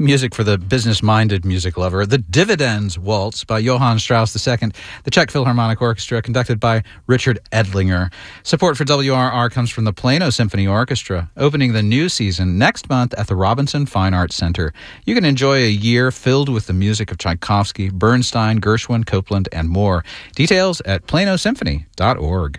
Music for the business-minded music lover. The Dividends Waltz by Johann Strauss II, the Czech Philharmonic Orchestra, conducted by Richard Edlinger. Support for WRR comes from the Plano Symphony Orchestra, opening the new season next month at the Robinson Fine Arts Center. You can enjoy a year filled with the music of Tchaikovsky, Bernstein, Gershwin, Copland, and more. Details at planosymphony.org.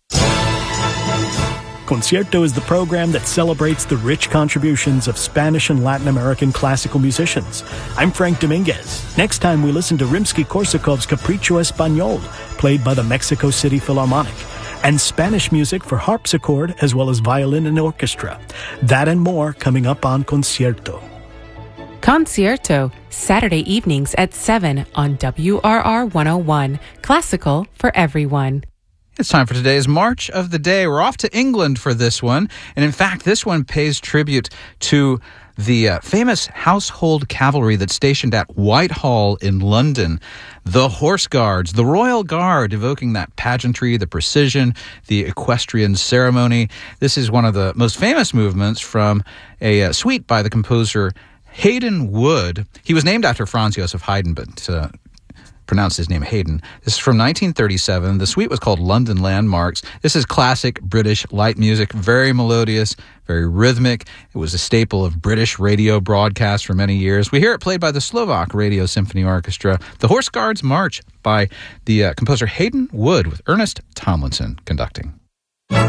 Concierto is the program that celebrates the rich contributions of Spanish and Latin American classical musicians. I'm Frank Dominguez. Next time we listen to Rimsky-Korsakov's Capriccio Español, played by the Mexico City Philharmonic, and Spanish music for harpsichord as well as violin and orchestra. That and more coming up on Concierto. Concierto, Saturday evenings at 7 on WRR 101. Classical for everyone. It's time for today's March of the Day. We're off to England for this one. And in fact, this one pays tribute to the famous household cavalry that's stationed at Whitehall in London. The Horse Guards, the Royal Guard, evoking that pageantry, the precision, the equestrian ceremony. This is one of the most famous movements from a suite by the composer Haydn Wood. He was named after Franz Joseph Haydn, but pronounced his name Haydn. This is from 1937. The suite was called London Landmarks. This is classic British light music, very melodious, very rhythmic. It was a staple of British radio broadcasts for many years. We hear it played by the Slovak Radio Symphony Orchestra. The Horse Guards March by the composer Haydn Wood with Ernest Tomlinson conducting.